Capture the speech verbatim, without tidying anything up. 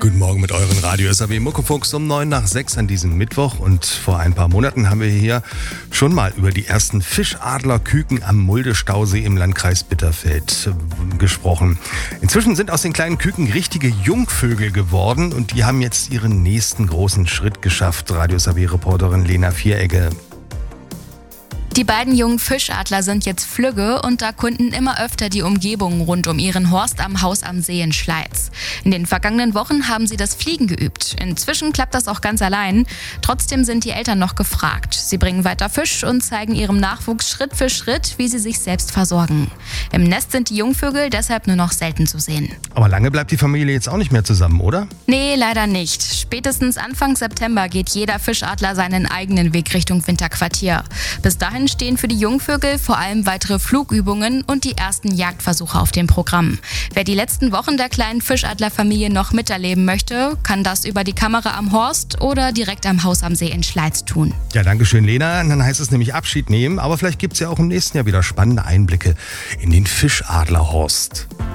Guten Morgen mit euren Radio S A W Muckefuchs um neun nach sechs an diesem Mittwoch. Und vor ein paar Monaten haben wir hier schon mal über die ersten Fischadlerküken am Mulde-Stausee im Landkreis Bitterfeld gesprochen. Inzwischen sind aus den kleinen Küken richtige Jungvögel geworden und die haben jetzt ihren nächsten großen Schritt geschafft. Radio S A W-Reporterin Lena Vieregge. Die beiden jungen Fischadler sind jetzt flügge und erkunden immer öfter die Umgebung rund um ihren Horst am Haus am See in Schleiz. In den vergangenen Wochen haben sie das Fliegen geübt. Inzwischen klappt das auch ganz allein. Trotzdem sind die Eltern noch gefragt. Sie bringen weiter Fisch und zeigen ihrem Nachwuchs Schritt für Schritt, wie sie sich selbst versorgen. Im Nest sind die Jungvögel deshalb nur noch selten zu sehen. Aber lange bleibt die Familie jetzt auch nicht mehr zusammen, oder? Nee, leider nicht. Spätestens Anfang September geht jeder Fischadler seinen eigenen Weg Richtung Winterquartier. Bis dahin stehen für die Jungvögel vor allem weitere Flugübungen und die ersten Jagdversuche auf dem Programm. Wer die letzten Wochen der kleinen Fischadlerfamilie noch miterleben möchte, kann das über die Kamera am Horst oder direkt am Haus am See in Schleiz tun. Ja, danke schön, Lena. Dann heißt es nämlich Abschied nehmen, aber vielleicht gibt es ja auch im nächsten Jahr wieder spannende Einblicke in den Fischadlerhorst.